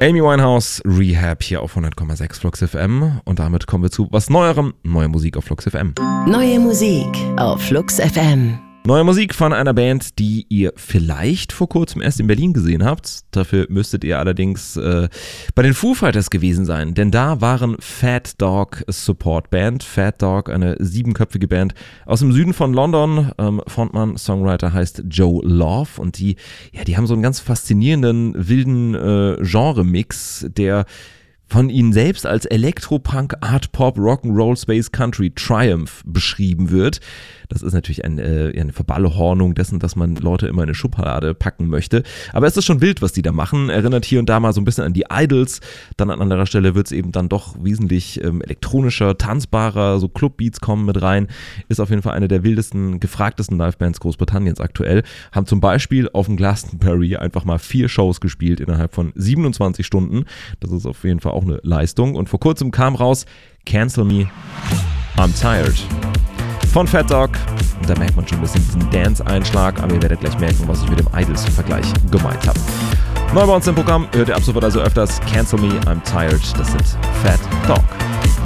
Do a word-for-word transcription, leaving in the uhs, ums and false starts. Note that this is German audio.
Amy Winehouse, Rehab hier auf hundert Komma sechs Flux F M und damit kommen wir zu was Neuerem, neue Musik auf Flux F M. Neue Musik auf Flux F M. Neue Musik von einer Band, die ihr vielleicht vor kurzem erst in Berlin gesehen habt. Dafür müsstet ihr allerdings äh, bei den Foo Fighters gewesen sein, denn da waren Fat Dog Support Band. Fat Dog, eine siebenköpfige Band aus dem Süden von London. Ähm, Frontmann, Songwriter heißt Joe Love und die, ja, die haben so einen ganz faszinierenden, wilden äh, Genre-Mix, der von ihnen selbst als Elektropunk, Art Pop, Rock'n'Roll, Space Country, Triumph beschrieben wird. Das ist natürlich ein, äh, eine Verballhornung dessen, dass man Leute immer in eine Schublade packen möchte. Aber es ist schon wild, was die da machen. Erinnert hier und da mal so ein bisschen an die Idols. Dann an anderer Stelle wird es eben dann doch wesentlich ähm, elektronischer, tanzbarer, so Clubbeats kommen mit rein. Ist auf jeden Fall eine der wildesten, gefragtesten Livebands Großbritanniens aktuell. Haben zum Beispiel auf dem Glastonbury einfach mal vier Shows gespielt innerhalb von siebenundzwanzig Stunden. Das ist auf jeden Fall auch eine Leistung. Und vor kurzem kam raus Cancel Me, I'm Tired von Fat Dog. Und da merkt man schon ein bisschen diesen Dance-Einschlag, aber ihr werdet gleich merken, was ich mit dem Idols-Vergleich gemeint habe. Neu bei uns im Programm hört ihr ab sofort also öfters Cancel Me, I'm Tired. Das sind Fat Dog.